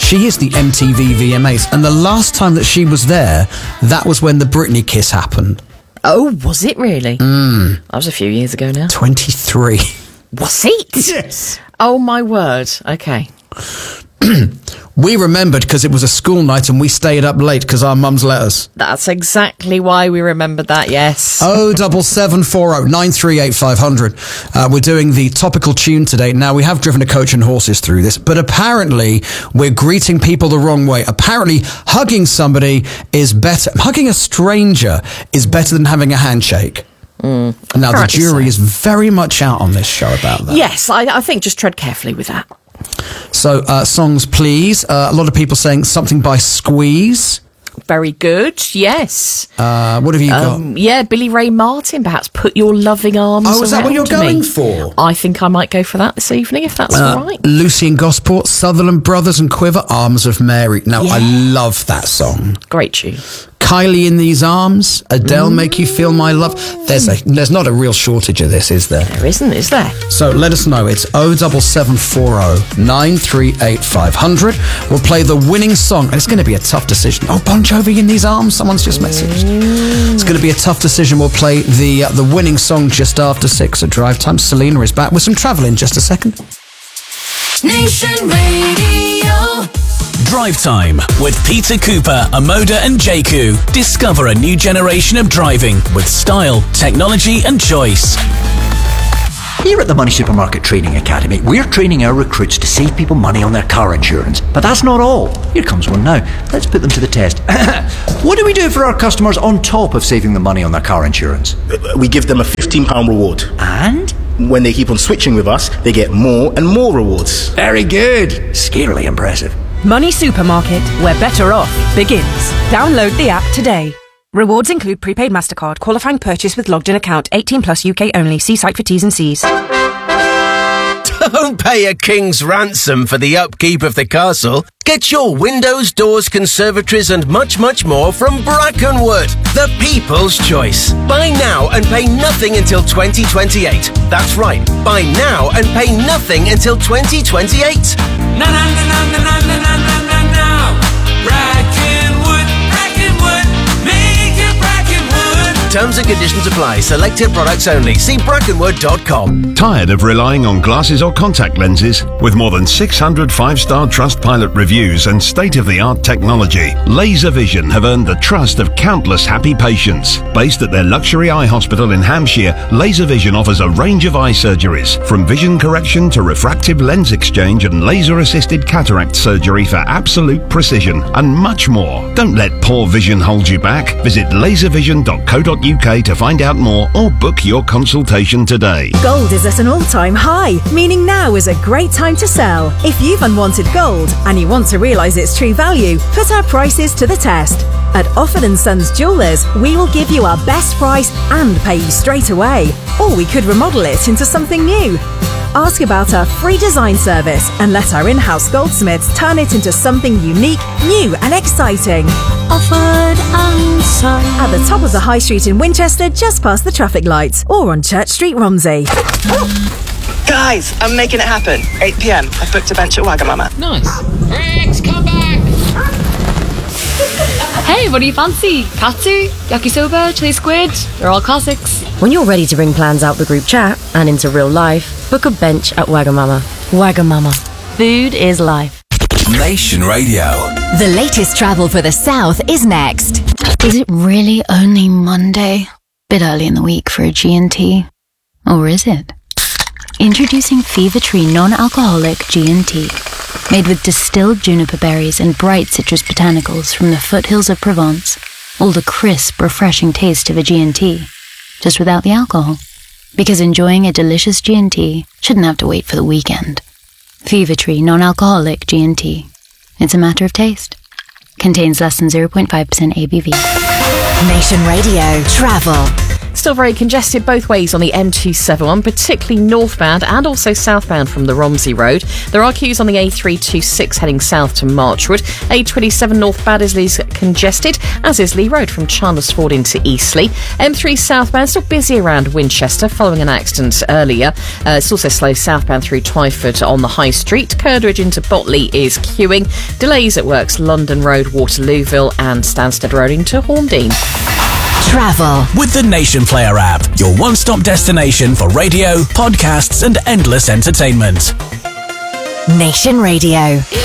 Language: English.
She is the MTV VMAs, and the last time that she was there, that was when the Britney kiss happened. Oh, was it really? That was a few years ago now. 23. Was it? Yes. Oh, my word. Okay. We remembered because it was a school night and we stayed up late because our mums let us. That's exactly why we remembered that, yes. 07740 938 500. We're doing the topical tune today. Now, we have driven a coach and horses through this, but apparently we're greeting people the wrong way. Apparently hugging somebody is better. Hugging a stranger is better than having a handshake. Now, the jury is very much out on this show about that. Yes, I think just tread carefully with that. So, songs, please. A lot of people saying something by Squeeze. Very good, yes. What have you got? Yeah, Billy Ray Martin, perhaps Put Your Loving Arms Around Me. Oh, is that what you're going for? I think I might go for that this evening, if that's all right. Lucy and Gosport, Sutherland Brothers and Quiver, Arms of Mary. Now, I love that song. Great tune. Kylie in These Arms, Adele, Make You Feel My Love. There's not a real shortage of this, is there? There isn't, is there? So let us know. It's 07740 938 500. We'll play the winning song. And it's going to be a tough decision. Oh, Bon Jovi in These Arms. Someone's just messaged. It's going to be a tough decision. We'll play the winning song just after 6 at Drive Time. Selena is back with some travel in just a second. Nation Radio. Drive Time with Peter Cooper, Amoda and Jaku. Discover a new generation of driving with style, technology and choice. Here at the Money Supermarket Training Academy, we're training our recruits to save people money on their car insurance. But that's not all. Here comes one now. Let's put them to the test. What do we do for our customers on top of saving them money on their car insurance? We give them a £15 reward. And? When they keep on switching with us, they get more and more rewards. Very good. Scarily impressive. Money Supermarket, where better off begins. Download the app today. Rewards include prepaid MasterCard, qualifying purchase with logged in account, 18 plus UK only. See site for T's and C's. Don't pay a king's ransom for the upkeep of the castle. Get your windows, doors, conservatories and much, much more from Brackenwood, the people's choice. Buy now and pay nothing until 2028. That's right, buy now and pay nothing until 2028. Na na na na na na na na na na. Brackenwood, Brackenwood, make it Brackenwood. Terms and conditions apply. Selected products only. See brackenwood.com. Tired of relying on glasses or contact lenses? With more than 600 5-star Trustpilot reviews and state-of-the-art technology, Laser Vision have earned the trust of countless happy patients. Based at their luxury eye hospital in Hampshire, Laser Vision offers a range of eye surgeries, from vision correction to refractive lens exchange and laser-assisted cataract surgery for absolute precision, and much more. Don't let poor vision hold you back. Visit laservision.co.uk to find out more or book your consultation today. Gold is at an all-time high, meaning now is a great time to sell. If you've unwanted gold and you want to realise its true value, put our prices to the test. At Offord & Sons Jewellers, we will give you our best price and pay you straight away. Or we could remodel it into something new. Ask about our free design service and let our in-house goldsmiths turn it into something unique, new and exciting. Offord & Sons. At the top of the High Street in Winchester, just past the traffic lights, or on Church Street, Romsey. Guys, I'm making it happen. 8 p.m. I've booked a bench at Wagamama. Nice. Rex, come back! Hey, what do you fancy? Katsu, yakisoba, chili squid? They're all classics. When you're ready to bring plans out the group chat and into real life, book a bench at Wagamama. Wagamama. Food is life. Nation Radio. The latest travel for the South is next. Is it really only Monday? Bit early in the week for a G&T. Or is it? Introducing Fever Tree non-alcoholic G&T. Made with distilled juniper berries and bright citrus botanicals from the foothills of Provence. All the crisp, refreshing taste of a G&T. Just without the alcohol. Because enjoying a delicious G&T shouldn't have to wait for the weekend. Fever Tree non-alcoholic G&T. It's a matter of taste. Contains less than 0.5% ABV. Nation Radio Travel. Still very congested both ways on the M271, particularly northbound and also southbound from the Romsey Road. There are queues on the A326 heading south to Marchwood. A27 northbound is congested, as is Lee Road from Chandler's Ford into Eastleigh. M3 southbound still busy around Winchester following an accident earlier. It's also slow southbound through Twyford on the High Street. Curdridge into Botley is queuing. Delays at works London Road, Waterlooville and Stansted Road into Horndean. Travel with the Nation Player app, your one-stop destination for radio, podcasts and endless entertainment. Nation Radio.